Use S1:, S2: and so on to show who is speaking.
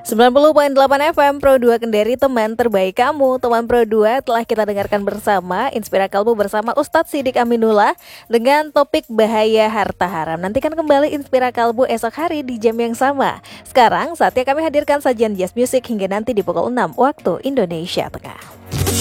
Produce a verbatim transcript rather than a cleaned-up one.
S1: sembilan puluh koma delapan F M Pro dua Kendari, teman terbaik kamu. Teman Pro dua, telah kita dengarkan bersama Inspira Kalbu bersama Ustadz Siddiq Aminullah dengan topik bahaya harta haram. Nantikan kembali Inspira Kalbu esok hari di jam yang sama. Sekarang saatnya kami hadirkan sajian jazz music hingga nanti di pukul enam waktu Indonesia Tengah.